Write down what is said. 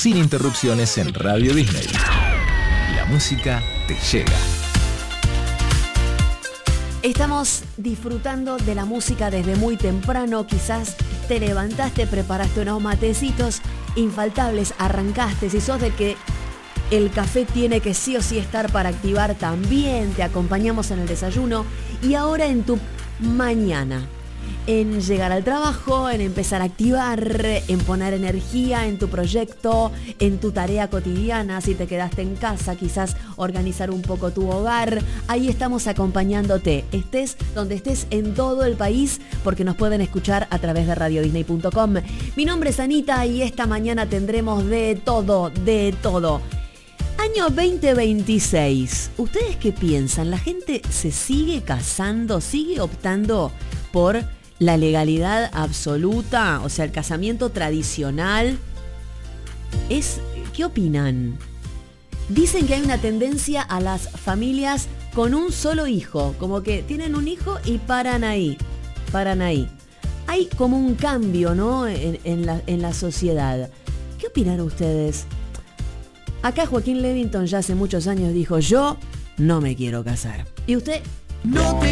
sin interrupciones en Radio Disney. La música te llega. Estamos disfrutando de la música desde muy temprano. Quizás te levantaste, preparaste unos matecitos infaltables, arrancaste. Si sos de que el café tiene que sí o sí estar para activar, también te acompañamos en el desayuno. Y ahora en tu mañana, en llegar al trabajo, en empezar a activar, en poner energía en tu proyecto, en tu tarea cotidiana. Si te quedaste en casa, quizás organizar un poco tu hogar. Ahí estamos acompañándote, estés donde estés en todo el país, porque nos pueden escuchar a través de radiodisney.com. Mi nombre es Anita y esta mañana tendremos de todo, de todo. Año 2026. ¿Ustedes qué piensan? ¿La gente se sigue casando, sigue optando por la legalidad absoluta? O sea, el casamiento tradicional. ¿Qué opinan? Dicen que hay una tendencia a las familias con un solo hijo, como que tienen un hijo y paran ahí. Hay como un cambio, ¿no? en la sociedad. ¿Qué opinan ustedes? Acá Joaquín Levington ya hace muchos años dijo: yo no me quiero casar. ¿Y usted? No te